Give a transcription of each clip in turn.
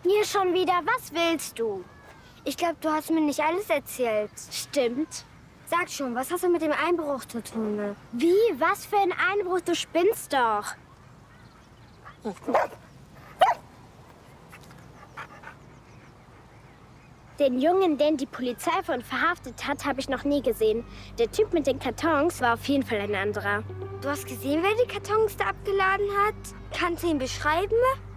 Hier schon wieder. Was willst du? Ich glaube, du hast mir nicht alles erzählt. Stimmt. Sag schon, was hast du mit dem Einbruch zu tun? Ne? Wie? Was für ein Einbruch? Du spinnst doch. Den Jungen, den die Polizei von verhaftet hat, habe ich noch nie gesehen. Der Typ mit den Kartons war auf jeden Fall ein anderer. Du hast gesehen, wer die Kartons da abgeladen hat? Kannst du ihn beschreiben?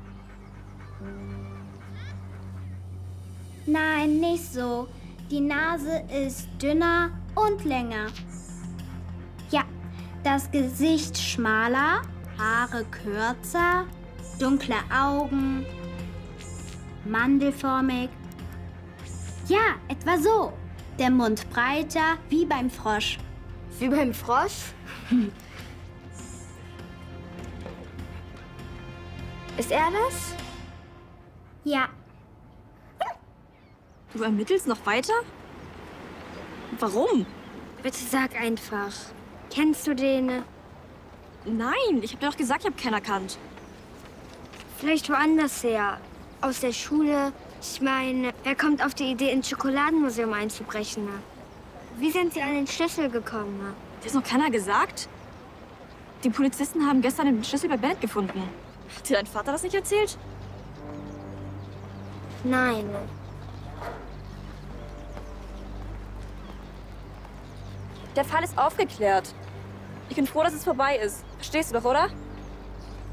Nein, nicht so. Die Nase ist dünner und länger. Ja, das Gesicht schmaler, Haare kürzer, dunkle Augen, mandelförmig. Ja, etwa so. Der Mund breiter, wie beim Frosch. Wie beim Frosch? Ist er das? Ja. Du ermittelst noch weiter? Warum? Bitte sag einfach. Kennst du den? Nein, ich hab dir doch gesagt, ich hab keinen erkannt. Vielleicht woanders her. Aus der Schule. Ich meine, wer kommt auf die Idee, ins Schokoladenmuseum einzubrechen? Wie sind Sie an den Schlüssel gekommen? Dir ist noch keiner gesagt? Die Polizisten haben gestern den Schlüssel bei Bennett gefunden. Hat dir dein Vater das nicht erzählt? Nein. Der Fall ist aufgeklärt. Ich bin froh, dass es vorbei ist. Verstehst du doch, oder?